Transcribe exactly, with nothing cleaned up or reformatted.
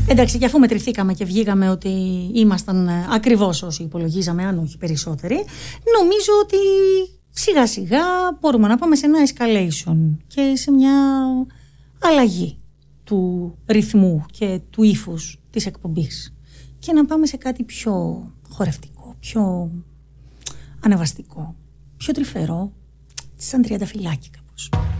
Εντάξει, και αφού μετρηθήκαμε και βγήκαμε ότι ήμασταν ακριβώς όσοι υπολογίζαμε, αν όχι περισσότεροι, νομίζω ότι σιγά σιγά μπορούμε να πάμε σε ένα escalation και σε μια αλλαγή του ρυθμού και του ύφους της εκπομπής και να πάμε σε κάτι πιο χορευτικό, πιο ανεβαστικό, πιο τρυφερό, σαν τριανταφυλλάκι κάπως.